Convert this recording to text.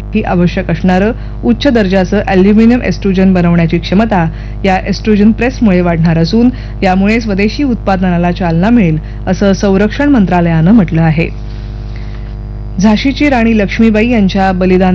ही आवश्यक असणारं उच्च दर्जाचं अॅल्युमिनियम एस्ट्रोजन बनवण्याची क्षमता या एस्ट्रोजन प्रेसमुळे वाढणार असून यामुळे स्वदेशी उत्पादनाला चालना मिळेल असं संरक्षण मंत्रालयानं म्हटलं आहे. झाशीची राणी लक्ष्मीबाई यांच्या बलिदान